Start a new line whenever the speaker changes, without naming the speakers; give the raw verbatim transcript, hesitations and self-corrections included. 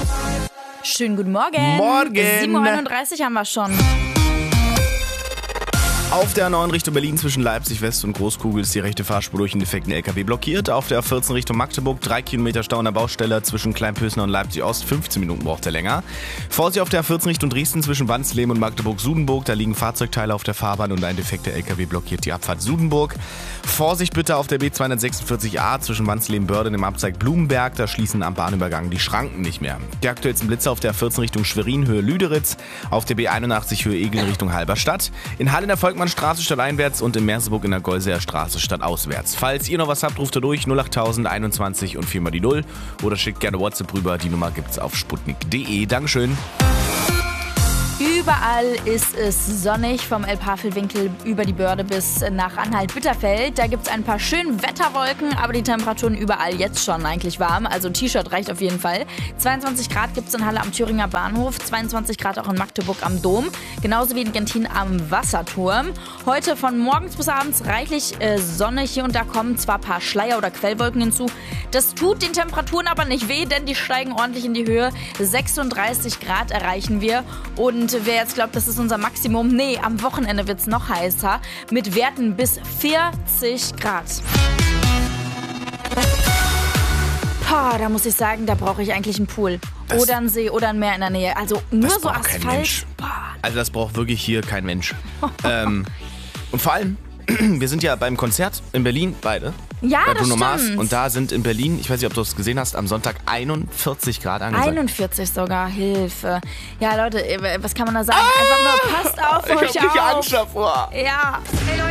Schönen guten Morgen.
Morgen.
sieben Uhr einunddreißig haben wir schon.
Auf der A neun Richtung Berlin zwischen Leipzig West und Großkugel ist die rechte Fahrspur durch einen defekten L K W blockiert. Auf der A vierzehn Richtung Magdeburg drei Kilometer Stau an der Baustelle zwischen Kleinpösner und Leipzig Ost. fünfzehn Minuten braucht er länger. Vorsicht auf der A vierzehn Richtung Dresden zwischen Wansleben und Magdeburg-Sudenburg. Da liegen Fahrzeugteile auf der Fahrbahn und ein defekter L K W blockiert die Abfahrt Sudenburg. Vorsicht bitte auf der B zweihundertsechsundvierzig A zwischen Wansleben-Börde und dem Abzweig Blumenberg. Da schließen am Bahnübergang die Schranken nicht mehr. Die aktuellsten Blitze auf der A vierzehn Richtung Schwerin Höhe Lüderitz. Auf der B einundachtzig Höhe Egeln Richtung Halberstadt. In Halle in der Volkmannstraße statt einwärts und in Merseburg in der Golseer Straße statt auswärts. Falls ihr noch was habt, ruft ihr durch null acht tausend einundzwanzig und viermal die Null oder schickt gerne WhatsApp rüber. Die Nummer gibt's auf sputnik punkt de. Dankeschön.
Überall ist es sonnig, vom Elbhavelwinkel über die Börde bis nach Anhalt-Bitterfeld. Da gibt es ein paar schöne Wetterwolken, aber die Temperaturen überall jetzt schon eigentlich warm. Also ein T-Shirt reicht auf jeden Fall. zweiundzwanzig Grad gibt es in Halle am Thüringer Bahnhof, zweiundzwanzig Grad auch in Magdeburg am Dom, genauso wie in Gentin am Wasserturm. Heute von morgens bis abends reichlich äh, Sonne. Hier und da kommen zwar ein paar Schleier- oder Quellwolken hinzu. Das tut den Temperaturen aber nicht weh, denn die steigen ordentlich in die Höhe. sechsunddreißig Grad erreichen wir. Und wer jetzt glaubt, das ist unser Maximum, nee, am Wochenende wird es noch heißer, mit Werten bis vierzig Grad. Boah, da muss ich sagen, da brauche ich eigentlich einen Pool.
Das
oder einen See oder ein Meer in der Nähe. Also nur
das
so
braucht kein
Asphalt.
Mensch.
Boah.
Also das braucht wirklich hier kein Mensch. ähm, und vor allem, wir sind ja beim Konzert in Berlin, beide.
Ja,
bei
das
Bruno Mars.
stimmt.
Und da sind in Berlin, ich weiß nicht, ob du es gesehen hast, am Sonntag einundvierzig Grad angesagt.
einundvierzig sogar, Hilfe. Ja, Leute, was kann man da sagen? Einfach nur passt auf
Ich
euch
hab richtig
auf.
Angst davor.
Ja. Hey, Leute.